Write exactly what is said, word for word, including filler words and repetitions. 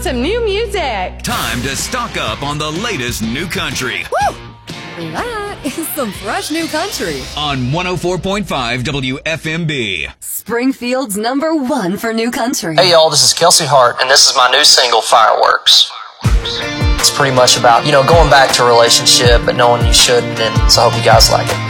some new music. Time to stock up on the latest new country. Woo! That is some fresh new country. On one oh four point five W F M B. Springfield's number one for new country. Hey y'all, this is Kelsey Hart, and this is my new single, Fireworks. It's pretty much about, you know, going back to a relationship but knowing you shouldn't, and so I hope you guys like it.